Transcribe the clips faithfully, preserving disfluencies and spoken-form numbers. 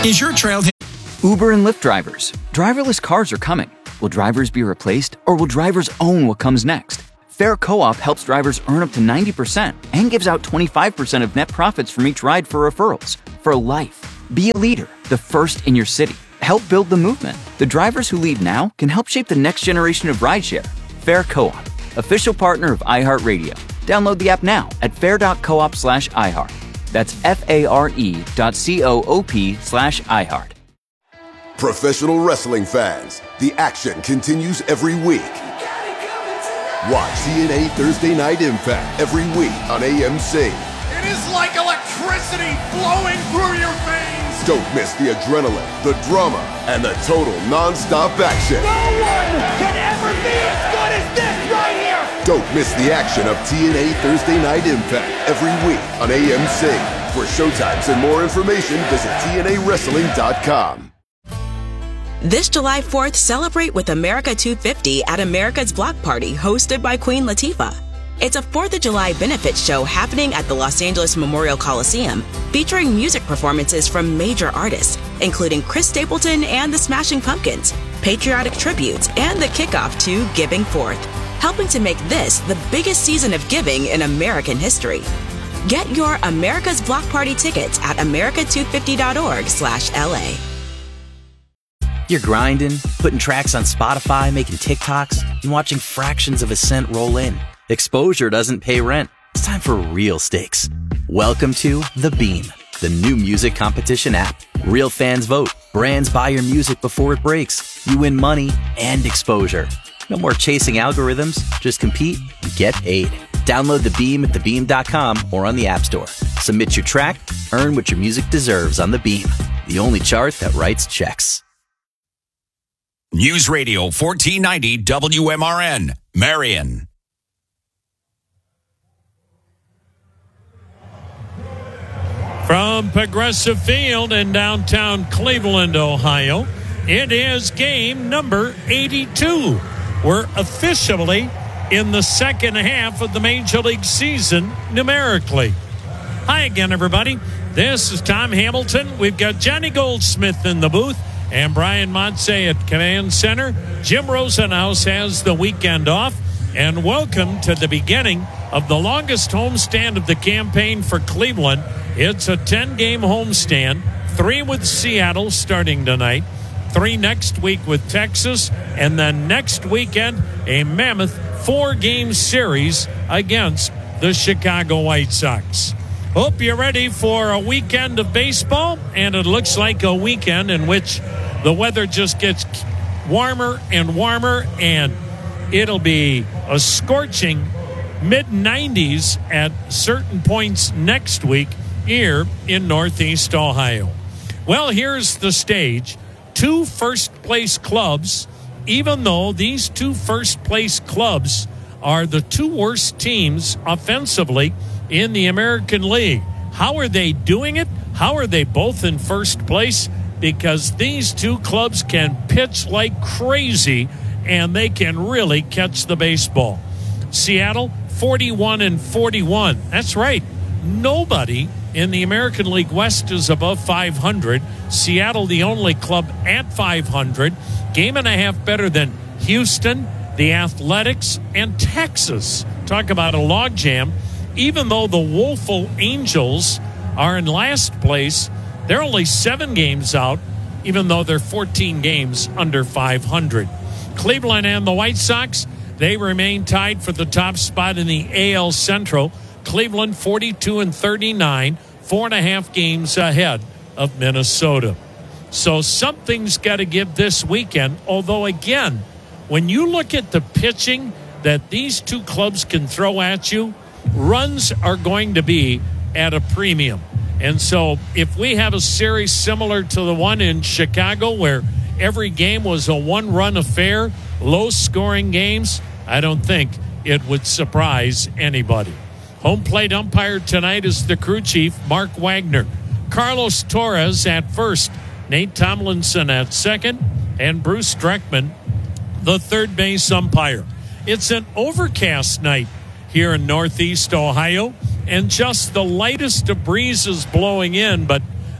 Is your trailhead... Uber and Lyft drivers. Driverless cars are coming. Will drivers be replaced, or will drivers own what comes next? Fair Co-op helps drivers earn up to ninety percent and gives out twenty-five percent of net profits from each ride for referrals. For life. Be a leader, the first in your city. Help build the movement. The drivers who lead now can help shape the next generation of rideshare. Fair Co-op, official partner of iHeartRadio. Download the app now at fair.coop slash iHeart. That's F-A-R-E dot C-O-O-P slash iHeart. Professional wrestling fans, the action continues every week. Watch T N A Thursday Night Impact every week on A M C. It is like electricity flowing through your veins. Don't miss the adrenaline, the drama, and the total non-stop action. No one can ever be as good as this right here. Don't miss the action of T N A Thursday Night Impact every week on A M C. For showtimes and more information, visit T N A wrestling dot com. This July fourth, celebrate with America two fifty at America's Block Party, hosted by Queen Latifah. It's a fourth of July benefit show happening at the Los Angeles Memorial Coliseum, featuring music performances from major artists, including Chris Stapleton and the Smashing Pumpkins, patriotic tributes, and the kickoff to Giving Forth, helping to make this the biggest season of giving in American history. Get your America's Block Party tickets at america two fifty dot org slash L A. You're grinding, putting tracks on Spotify, making TikToks, and watching fractions of a cent roll in. Exposure doesn't pay rent. It's time for real stakes. Welcome to The Beam, the new music competition app. Real fans vote. Brands buy your music before it breaks. You win money and exposure. No more chasing algorithms. Just compete and get paid. Download The Beam at the beam dot com or on the App Store. Submit your track. Earn what your music deserves on The Beam, the only chart that writes checks. News Radio fourteen ninety W M R N, Marion. From Progressive Field in downtown Cleveland, Ohio, it is game number eighty-two. We're officially in the second half of the Major League season numerically. Hi again, everybody. This is Tom Hamilton. We've got Johnny Goldsmith in the booth and Brian Montse at Command Center. Jim Rosenhaus has the weekend off. And welcome to the beginning of the longest homestand of the campaign for Cleveland. It's a ten-game homestand, three with Seattle starting tonight, three next week with Texas, and then next weekend, a mammoth four-game series against the Chicago White Sox. Hope you're ready for a weekend of baseball, and it looks like a weekend in which the weather just gets warmer and warmer, and it'll be a scorching mid nineties at certain points next week here in Northeast Ohio. Well, here's the stage. Two first-place clubs, even though these two first-place clubs are the two worst teams offensively in the American League. How are they doing it? How are they both in first place? Because these two clubs can pitch like crazy, and they can really catch the baseball. Seattle, forty-one and forty-one. That's right. Nobody in the American League West is above five hundred. Seattle, the only club at five hundred. Game and a half better than Houston, the Athletics, and Texas. Talk about a logjam. Even though the woeful Angels are in last place, they're only seven games out, even though they're fourteen games under five hundred. Cleveland and the White Sox, they remain tied for the top spot in the A L Central. Cleveland forty-two and thirty-nine, four and a half games ahead of Minnesota. So something's got to give this weekend. Although, again, when you look at the pitching that these two clubs can throw at you, runs are going to be at a premium. And so if we have a series similar to the one in Chicago where every game was a one-run affair, low-scoring games, I don't think it would surprise anybody. Home plate umpire tonight is the crew chief, Mark Wagner. Carlos Torres at first, Nate Tomlinson at second, and Bruce Streckman, the third base umpire. It's an overcast night here in Northeast Ohio, and just the lightest of breezes blowing in, but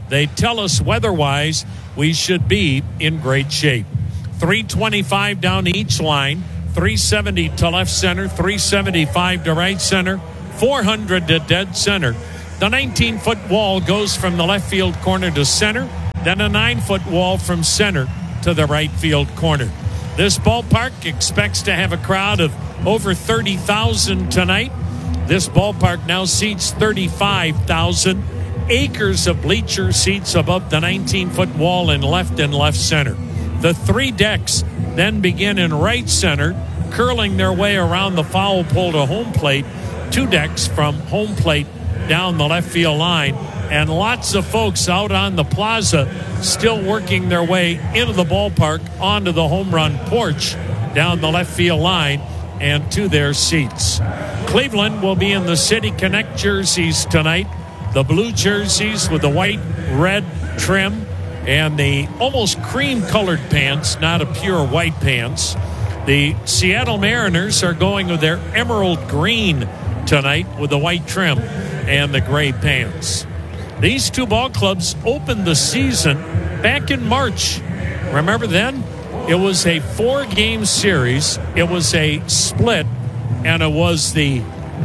they tell us weather-wise we should be in great shape. three twenty-five down each line, three seventy to left center, three seventy-five to right center, four hundred to dead center. The nineteen-foot wall goes from the left field corner to center, then a nine-foot wall from center to the right field corner. This ballpark expects to have a crowd of over thirty thousand tonight. This ballpark now seats thirty-five thousand. Acres of bleacher seats above the nineteen-foot wall in left and left center. The three decks then begin in right center, curling their way around the foul pole to home plate. Two decks from home plate down the left field line. And lots of folks out on the plaza still working their way into the ballpark onto the home run porch down the left field line and to their seats. Cleveland will be in the City Connect jerseys tonight. The blue jerseys with the white, red trim and the almost cream-colored pants, not a pure white pants. The Seattle Mariners are going with their emerald green tonight with the white trim and the gray pants. These two ball clubs opened the season back in March. Remember then? It was a four-game series. It was a split, and it was the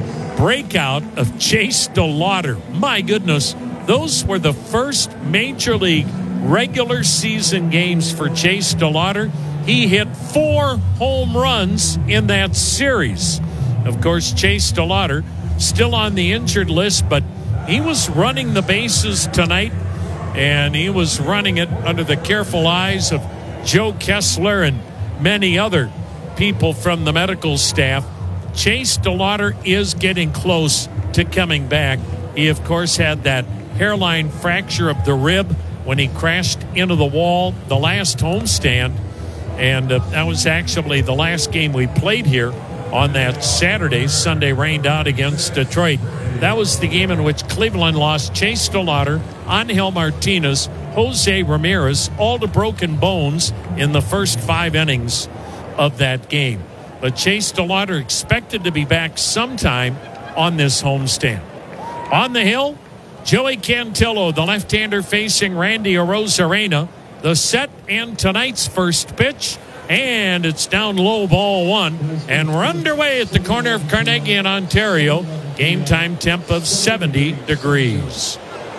breakout of Chase DeLauder. My goodness, those were the first Major League regular season games for Chase DeLauder. He hit four home runs in that series. Of course, Chase DeLauder still on the injured list, but he was running the bases tonight, and he was running it under the careful eyes of Joe Kessler and many other people from the medical staff. Chase DeLauder is getting close to coming back. He, of course, had that hairline fracture of the rib when he crashed into the wall the last homestand, and uh, that was actually the last game we played here on that Saturday. Sunday rained out against Detroit. That was the game in which Cleveland lost Chase DeLauder, Angel Martinez, Jose Ramirez, all to broken bones in the first five innings of that game. But Chase DeLauder expected to be back sometime on this homestand. On the hill, Joey Cantillo, the left-hander facing Randy Arozarena. The set and tonight's first pitch. And it's down low, ball one. And we're underway at the corner of Carnegie and Ontario. Game time temp of seventy degrees.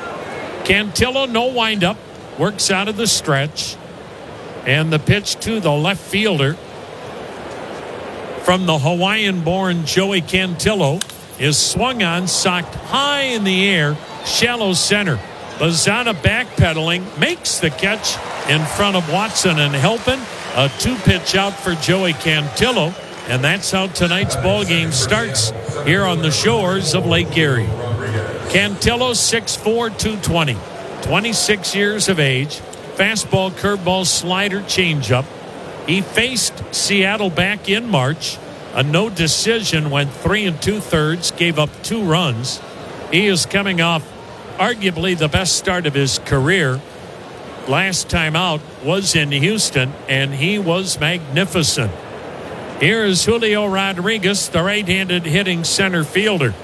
Cantillo, no windup. Works out of the stretch. And the pitch to the left fielder from the Hawaiian-born Joey Cantillo is swung on, socked high in the air, shallow center. Lozada backpedaling, makes the catch in front of Watson and Helpin. A two-pitch out for Joey Cantillo, and that's how tonight's ball game starts here on the shores of Lake Erie. Cantillo, six foot four, two twenty, twenty-six years of age, fastball, curveball, slider, changeup. He faced Seattle back in March. A no decision, went three and two-thirds, gave up two runs. He is coming off arguably the best start of his career. Last time out was in Houston, and he was magnificent. Here is Julio Rodriguez, the right-handed hitting center fielder.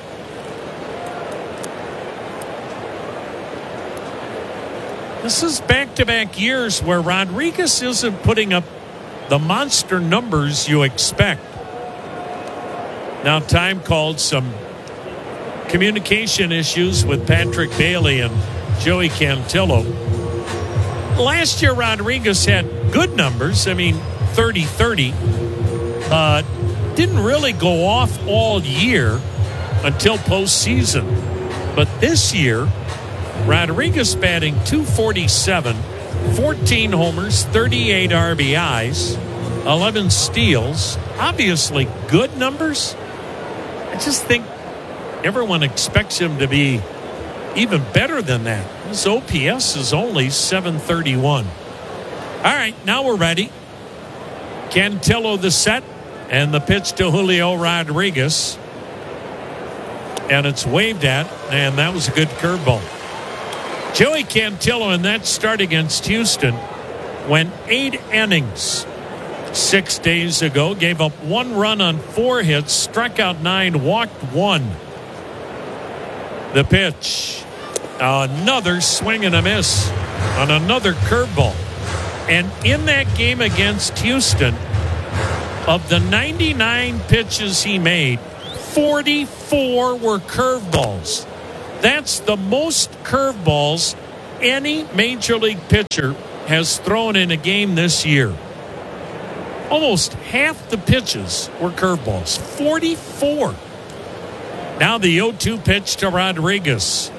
This is back-to-back years where Rodriguez isn't putting up the monster numbers you expect. Now, time called some communication issues with Patrick Bailey and Joey Cantillo. Last year, Rodriguez had good numbers. I mean, thirty thirty. Uh, didn't really go off all year until postseason. But this year, Rodriguez batting two forty-seven, fourteen homers, thirty-eight R B Is, eleven steals. Obviously good numbers. I just think everyone expects him to be even better than that. His O P S is only seven thirty-one. All right, now we're ready. Cantillo the set, and the pitch to Julio Rodriguez. And it's waved at, and that was a good curveball. Joey Cantillo in that start against Houston went eight innings six days ago, gave up one run on four hits, struck out nine, walked one. The pitch. Another swing and a miss on another curveball. And in that game against Houston, of the ninety-nine pitches he made, forty-four were curveballs. That's the most curveballs any major league pitcher has thrown in a game this year. Almost half the pitches were curveballs. forty-four. Now the oh two pitch to Rodriguez.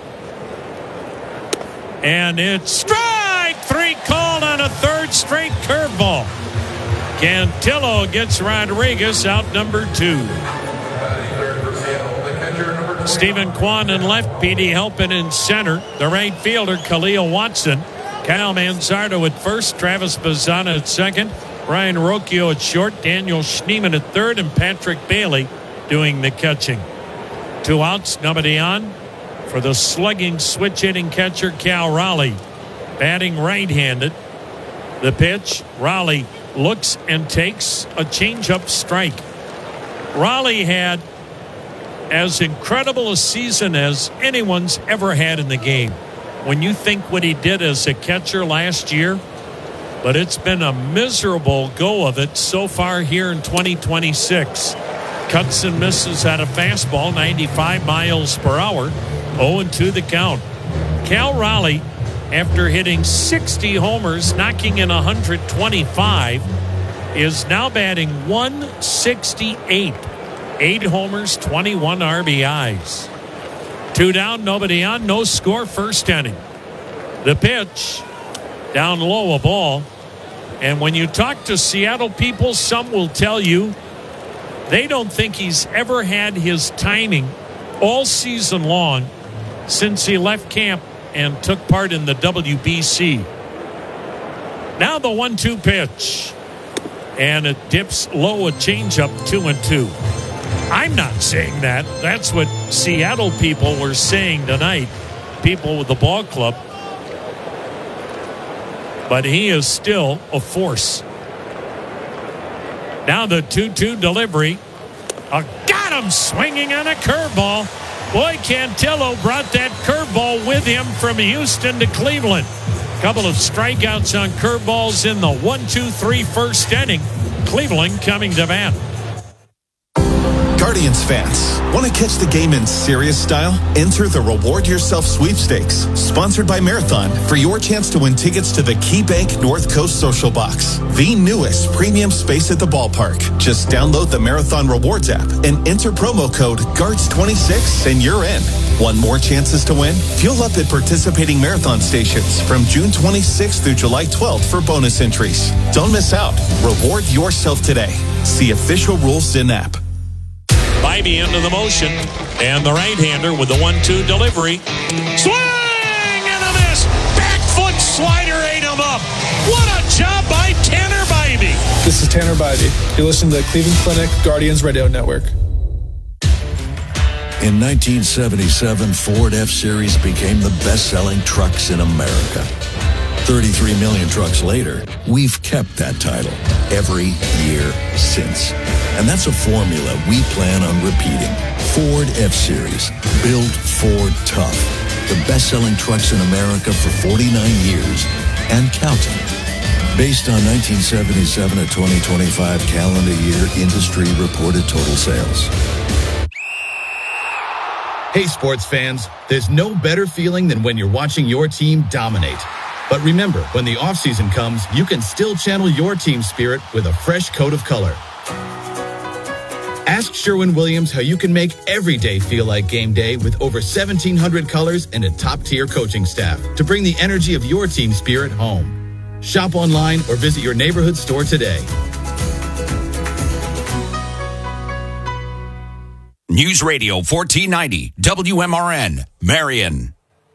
And it's strike three called on a third straight curveball. Cantillo gets Rodriguez out number two. Stephen Kwan in left, Petey helping in center. The right fielder, Khalil Watson. Kyle Manzardo at first, Travis Bazzana at second, Ryan Rocchio at short, Daniel Schneemann at third, and Patrick Bailey doing the catching. Two outs, nobody on. For the slugging, switch-hitting catcher, Cal Raleigh. Batting right-handed. The pitch, Raleigh looks and takes a change-up strike. Raleigh had as incredible a season as anyone's ever had in the game. When you think what he did as a catcher last year, but it's been a miserable go of it so far here in twenty twenty-six. Cuts and misses at a fastball, ninety-five miles per hour. oh and two the count. Cal Raleigh, after hitting sixty homers, knocking in one hundred twenty-five, is now batting one sixty-eight. Eight homers, twenty-one R B Is. Two down, nobody on, no score, first inning. The pitch, down low, a ball. And when you talk to Seattle people, some will tell you they don't think he's ever had his timing all season long since he left camp and took part in the W B C. Now the one two pitch. And it dips low, a changeup, two and two. I'm not saying that. That's what Seattle people were saying tonight. People with the ball club. But he is still a force. Now the two two delivery. Uh, got him swinging on a curveball. Boy, Cantillo brought that curveball with him from Houston to Cleveland. Couple of strikeouts on curveballs in the one two three first inning. Cleveland coming to bat. Guardians fans, want to catch the game in serious style? Enter the Reward Yourself Sweepstakes, sponsored by Marathon, for your chance to win tickets to the KeyBank North Coast Social Box, the newest premium space at the ballpark. Just download the Marathon Rewards app and enter promo code G A R D S twenty-six and you're in. Want more chances to win? Fuel up at participating Marathon stations from June twenty-sixth through July twelfth for bonus entries. Don't miss out. Reward yourself today. See official rules in app. Bybee into the motion, and the right-hander with the one two delivery. Swing and a miss. Back foot slider ate him up. What a job by Tanner Bybee. This is Tanner Bybee. You listen to the Cleveland Clinic Guardians Radio Network. In nineteen seventy-seven, Ford F-Series became the best-selling trucks in America. thirty-three million trucks later, we've kept that title every year since. And that's a formula we plan on repeating. Ford F-Series, built Ford tough. The best-selling trucks in America for forty-nine years and counting. Based on nineteen seventy-seven to twenty twenty-five calendar year industry reported total sales. Hey, sports fans, there's no better feeling than when you're watching your team dominate. But remember, when the offseason comes, you can still channel your team spirit with a fresh coat of color. Ask Sherwin-Williams how you can make every day feel like game day with over seventeen hundred colors and a top-tier coaching staff to bring the energy of your team spirit home. Shop online or visit your neighborhood store today. News Radio fourteen ninety, W M R N, Marion.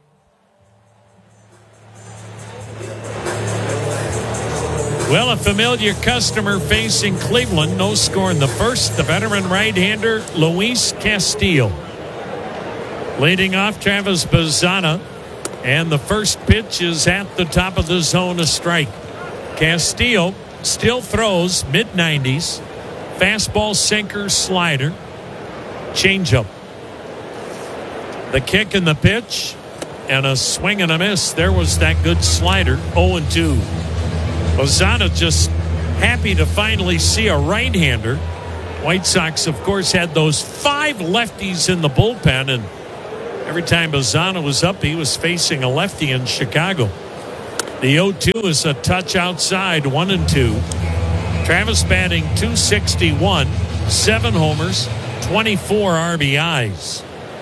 Well, a familiar customer facing Cleveland. No score in the first. The veteran right-hander, Luis Castillo. Leading off, Travis Bazzana. And the first pitch is at the top of the zone, a strike. Castillo still throws mid nineties. Fastball, sinker, slider. Changeup. The kick and the pitch. and a swing and a miss. There was that good slider, oh and two. Lozano just happy to finally see a right-hander. White Sox, of course, had those five lefties in the bullpen, and every time Lozano was up, he was facing a lefty in Chicago. The oh two is a touch outside, one and two. Travis batting two sixty-one, seven homers, twenty-four R B Is.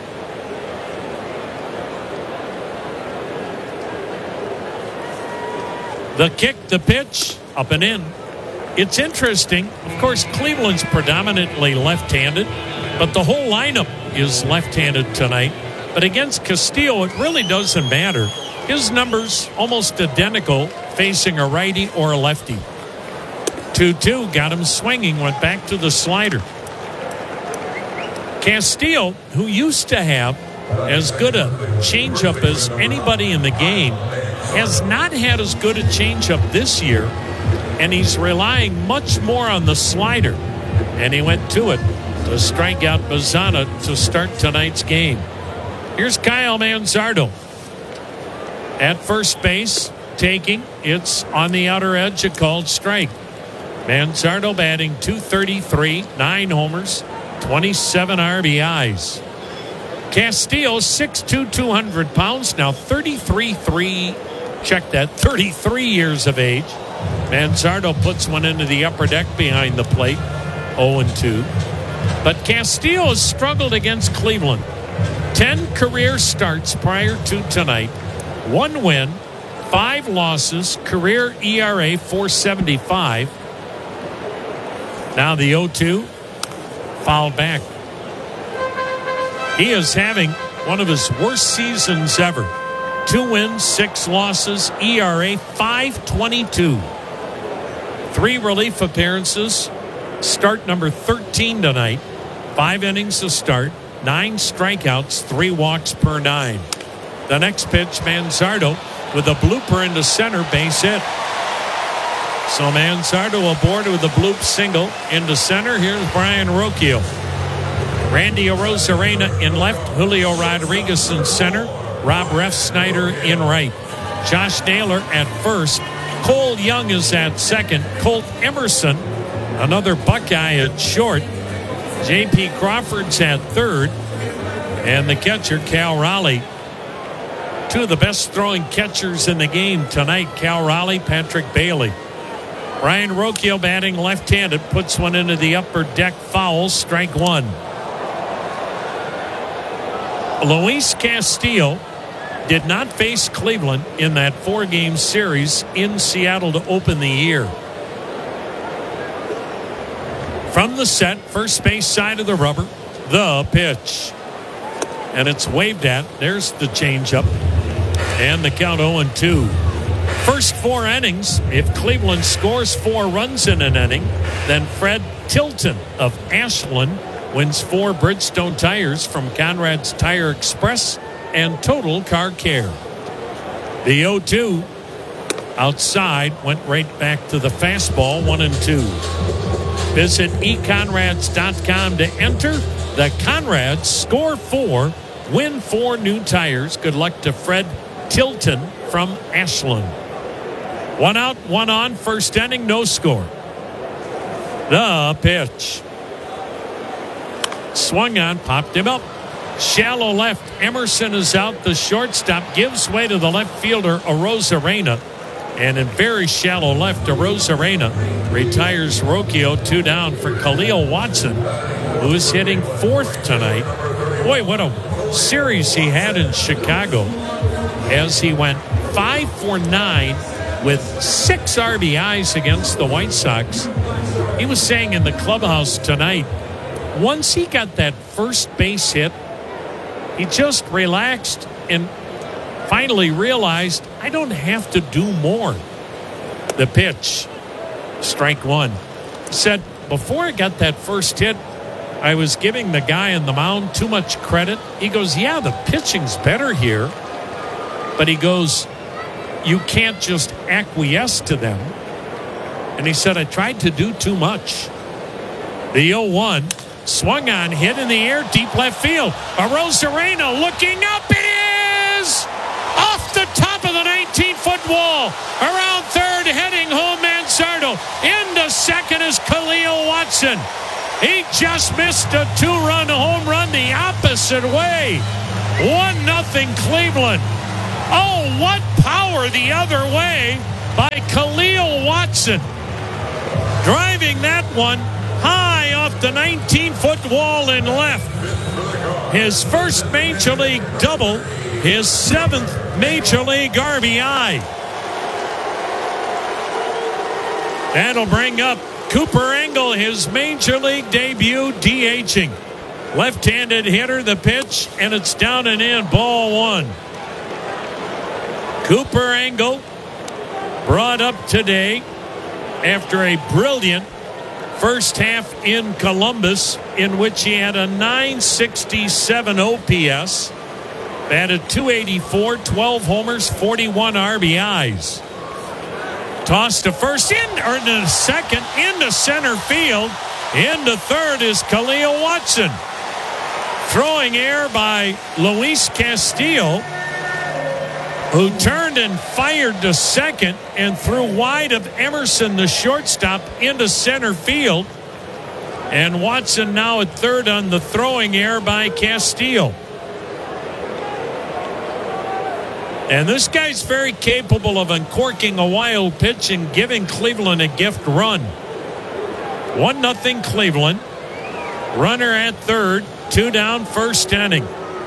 The kick, the pitch, up and in. It's interesting. Of course, Cleveland's predominantly left-handed, but the whole lineup is left-handed tonight. But against Castillo, it really doesn't matter. His numbers almost identical facing a righty or a lefty. two two got him swinging, went back to the slider. Castillo, who used to have as good a changeup as anybody in the game, has not had as good a changeup this year, and he's relying much more on the slider. And he went to it to strike out Bazzana to start tonight's game. Here's Kyle Manzardo at first base, taking. It's on the outer edge, a called strike. Manzardo batting two thirty-three, nine homers, twenty-seven R B Is. Castillo, six two, two hundred pounds, now thirty-three three, check that, thirty-three years of age. Manzardo puts one into the upper deck behind the plate, oh and two. But Castillo has struggled against Cleveland. Ten career starts prior to tonight. One win, five losses, career E R A four seventy-five. Now the oh two, fouled back. He is having one of his worst seasons ever. Two wins, six losses, E R A five twenty-two. Three relief appearances. Start number thirteen tonight. Five innings to start. Nine strikeouts, three walks per nine. The next pitch, Manzardo with a blooper into center, base hit. So Manzardo aboard with a bloop single into center. Here's Brian Rocchio. Randy Arozarena in left, Julio Rodriguez in center, Rob Refsnyder in right. Josh Naylor at first. Cole Young is at second. Colt Emerson, another Buckeye at short. J P Crawford's at third. And the catcher, Cal Raleigh. Two of the best throwing catchers in the game tonight, Cal Raleigh, Patrick Bailey. Brian Rocchio batting left-handed, puts one into the upper deck foul, strike one. Luis Castillo did not face Cleveland in that four-game series in Seattle to open the year. From the set, first base side of the rubber, the pitch. And it's waved at. There's the changeup. And the count oh and two. First four innings, if Cleveland scores four runs in an inning, then Fred Tilton of Ashland wins four Bridgestone tires from Conrad's Tire Express and Total Car Care. The oh two outside went right back to the fastball, one and two. Visit e conrads dot com to enter. The Conrads score four, win four new tires. Good luck to Fred Tilton from Ashland. One out, one on, first inning, no score. The pitch. Swung on, popped him up. Shallow left. Emerson is out. The shortstop gives way to the left fielder, Arozarena. And in very shallow left, Arozarena retires Rocchio, two down for Khalil Watson, who is hitting fourth tonight. Boy, what a series he had in Chicago as he went five for nine with six R B Is against the White Sox. He was saying in the clubhouse tonight, once he got that first base hit, he just relaxed and finally realized, I don't have to do more. The pitch, strike one. He said, before I got that first hit, I was giving the guy on the mound too much credit. He goes, yeah, the pitching's better here. But he goes, you can't just acquiesce to them. And he said, I tried to do too much. The oh one, swung on, hit in the air, deep left field. Arozarena looking up, it is the nineteen-foot wall. Around third, heading home, Manzardo. Into second is Khalil Watson. He just missed a two-run home run the opposite way. one nothing Cleveland. Oh, what power the other way by Khalil Watson. Driving that one high off the nineteen-foot wall in left. His first Major League double, his seventh Major League R B I. That'll bring up Cooper Engel, his Major League debut, DHing. Left-handed hitter, the pitch, and it's down and in, ball one. Cooper Engel brought up today after a brilliant first half in Columbus, in which he had a nine sixty-seven O P S, batted two eighty-four, twelve homers, forty-one R B Is. Toss to first, in or to second, into center field, into third is Khalil Watson. Throwing air by Luis Castillo, who turned and fired to second and threw wide of Emerson, the shortstop, into center field. And Watson now at third on the throwing air by Castillo. And this guy's very capable of uncorking a wild pitch and giving Cleveland a gift run. one nothing Cleveland. Runner at third, two down, first inning.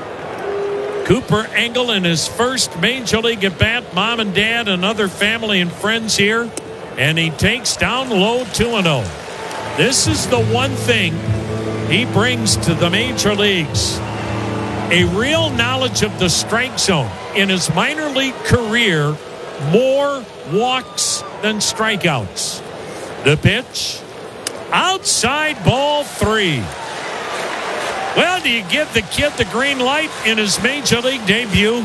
Cooper Engel in his first Major League at bat. Mom and dad and other family and friends here. And he takes down low two and oh. This is the one thing he brings to the major leagues. A real knowledge of the strike zone. In his minor league career, more walks than strikeouts. The pitch, outside, ball three. Well, do you give the kid the green light in his Major League debut?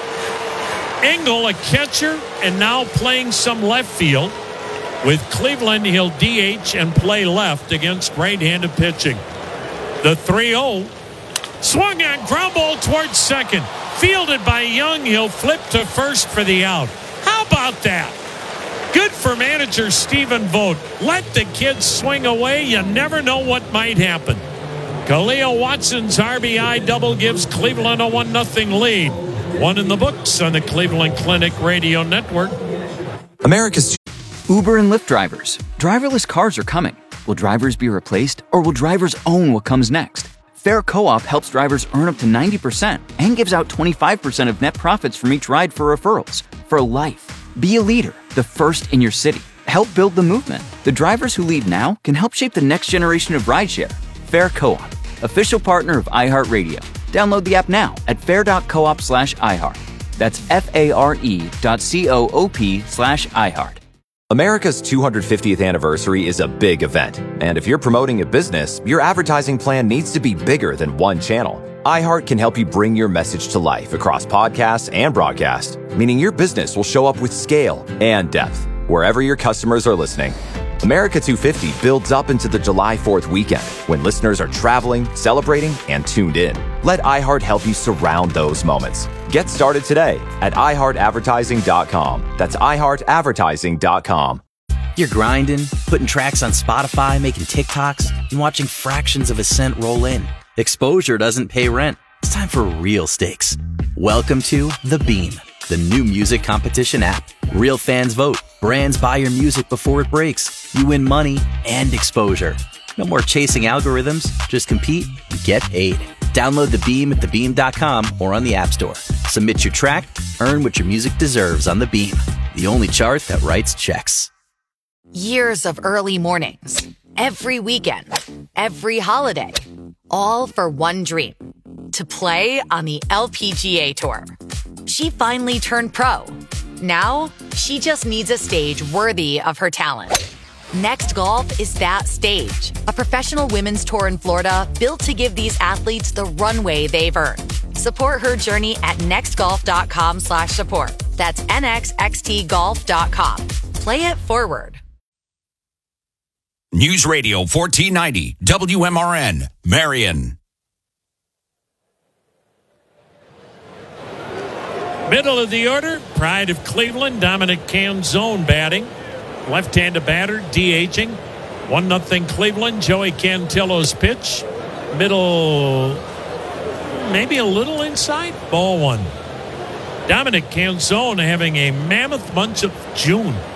Engel, a catcher, and now playing some left field. With Cleveland, he'll D H and play left against right-handed pitching. The three oh. Swung on, ground ball towards second. Fielded by Young, he'll flip to first for the out. How about that? Good for manager Stephen Vogt. Let the kids swing away. You never know what might happen. Khalil Watson's R B I double gives Cleveland a one nothing lead. One in the books on the Cleveland Clinic Radio Network. America's Uber and Lyft drivers. Driverless cars are coming. Will drivers be replaced, or will drivers own what comes next? Fair Co-op helps drivers earn up to ninety percent and gives out twenty-five percent of net profits from each ride for referrals. For life. Be a leader, the first in your city. Help build the movement. The drivers who lead now can help shape the next generation of rideshare. Fair Co-op, official partner of iHeartRadio. Download the app now at fair.coop slash iHeart. That's F-A-R-E dot C-O-O-P slash iHeart. America's two hundred fiftieth anniversary is a big event, and if you're promoting a business, your advertising plan needs to be bigger than one channel. iHeart can help you bring your message to life across podcasts and broadcast, meaning your business will show up with scale and depth wherever your customers are listening. America two fifty builds up into the July fourth weekend when listeners are traveling, celebrating, and tuned in. Let iHeart help you surround those moments. Get started today at i heart advertising dot com. That's i heart advertising dot com. You're grinding, putting tracks on Spotify, making TikToks, and watching fractions of a cent roll in. Exposure doesn't pay rent. It's time for real stakes. Welcome to The Beam, the new music competition app. Real fans vote. Brands buy your music before it breaks. You win money and exposure. No more chasing algorithms. Just compete and get paid. Download The Beam at the beam dot com or on the App Store. Submit your track. Earn what your music deserves on The Beam, the only chart that writes checks. Years of early mornings, every weekend, every holiday, all for one dream, to play on the L P G A Tour. She finally turned pro. Now, she just needs a stage worthy of her talent. Next Golf is that stage, a professional women's tour in Florida built to give these athletes the runway they've earned. Support her journey at nextgolf.com slash support. That's nxxtgolf dot com. Play it forward. News Radio fourteen ninety, W M R N, Marion. Middle of the order, pride of Cleveland, Dominic Canzone batting. Left-handed batter, DHing. one nothing Cleveland, Joey Cantillo's pitch. Middle, maybe a little inside, ball one. Dominic Canzone having a mammoth month of June.